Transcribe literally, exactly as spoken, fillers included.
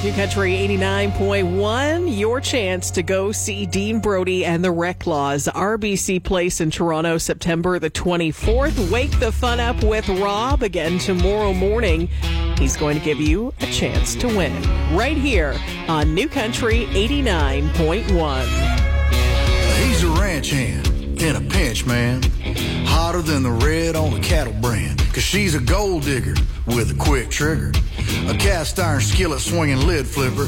New Country eighty-nine point one, your chance to go see Dean Brody and the Reclaws, R B C Place in Toronto, September the twenty-fourth. Wake the fun up with Rob again tomorrow morning. He's going to give you a chance to win right here on New Country eighty-nine point one. He's a ranch hand in a pinch, man. Hotter than the red on a cattle brand. Cause she's a gold digger with a quick trigger. A cast iron skillet swinging lid flipper.